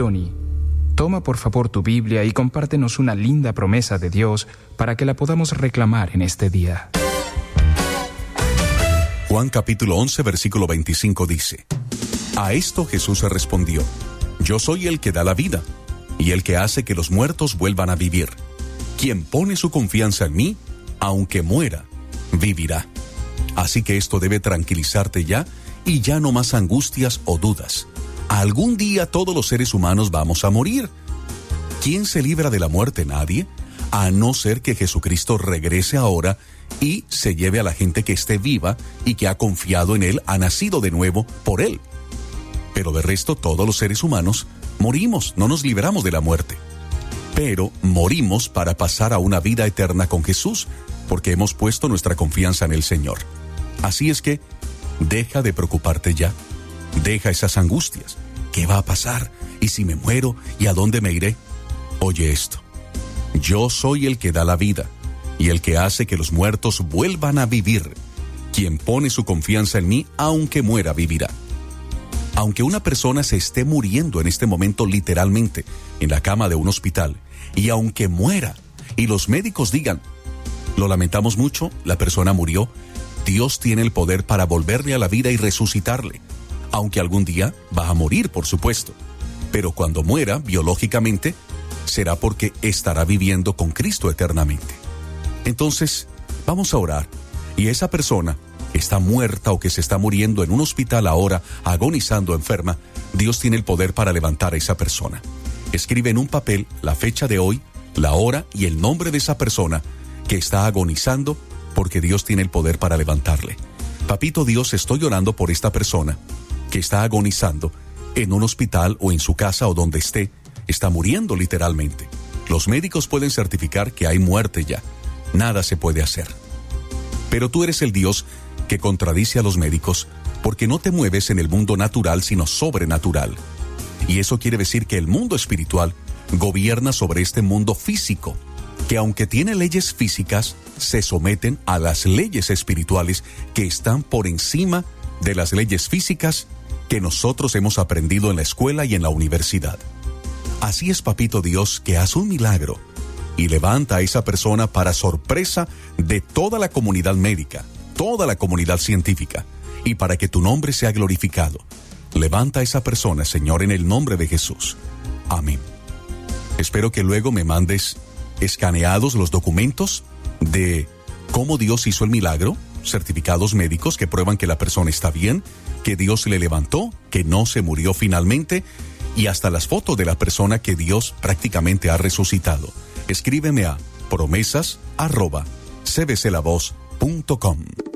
Donnie, toma por favor tu Biblia y compártenos una linda promesa de Dios para que la podamos reclamar en este día. Juan capítulo 11, versículo 25 dice: A esto Jesús respondió: Yo soy el que da la vida, y el que hace que los muertos vuelvan a vivir. Quien pone su confianza en mí, aunque muera, vivirá. Así que esto debe tranquilizarte ya, y ya no más angustias o dudas. Algún día todos los seres humanos vamos a morir. ¿Quién se libra de la muerte? Nadie, a no ser que Jesucristo regrese ahora y se lleve a la gente que esté viva y que ha confiado en Él, ha nacido de nuevo por Él. Pero de resto, todos los seres humanos morimos, no nos libramos de la muerte. Pero morimos para pasar a una vida eterna con Jesús, porque hemos puesto nuestra confianza en el Señor. Así es que, deja de preocuparte ya. Deja esas angustias. ¿Qué va a pasar? ¿Y si me muero? ¿Y a dónde me iré? Oye esto. Yo soy el que da la vida, y el que hace que los muertos vuelvan a vivir. Quien pone su confianza en mí, aunque muera, vivirá. Aunque una persona se esté muriendo en este momento literalmente en la cama de un hospital, y aunque muera, y los médicos digan: lo lamentamos mucho, la persona murió, Dios tiene el poder para volverle a la vida y resucitarle. Aunque algún día va a morir, por supuesto. Pero cuando muera, biológicamente, será porque estará viviendo con Cristo eternamente. Entonces, vamos a orar. Y esa persona que está muerta o que se está muriendo en un hospital ahora, agonizando, enferma, Dios tiene el poder para levantar a esa persona. Escribe en un papel la fecha de hoy, la hora y el nombre de esa persona que está agonizando, porque Dios tiene el poder para levantarle. Papito Dios, estoy orando por esta persona que está agonizando en un hospital o en su casa o donde esté, está muriendo literalmente. Los médicos pueden certificar que hay muerte ya. Nada se puede hacer. Pero tú eres el Dios que contradice a los médicos, porque no te mueves en el mundo natural, sino sobrenatural. Y eso quiere decir que el mundo espiritual gobierna sobre este mundo físico, que aunque tiene leyes físicas, se someten a las leyes espirituales que están por encima de las leyes físicas que nosotros hemos aprendido en la escuela y en la universidad. Así es, Papito Dios, que haz un milagro y levanta a esa persona para sorpresa de toda la comunidad médica, toda la comunidad científica, y para que tu nombre sea glorificado. Levanta a esa persona, Señor, en el nombre de Jesús. Amén. Espero que luego me mandes escaneados los documentos de cómo Dios hizo el milagro, certificados médicos que prueban que la persona está bien, que Dios le levantó, que no se murió finalmente, y hasta las fotos de la persona que Dios prácticamente ha resucitado. Escríbeme a promesas@cbclavoz.com.